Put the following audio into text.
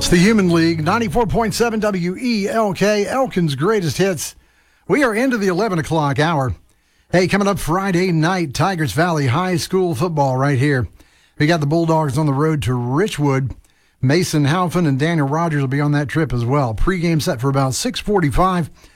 It's the Human League, 94.7 WELK, Elkin's Greatest Hits. We are into the 11 o'clock hour. Hey, coming up Friday night, Tigers Valley High School football right here. We got the Bulldogs on the road to Richwood. Mason Halfin and Daniel Rogers will be on that trip as well. Pre-game set for about 6:45.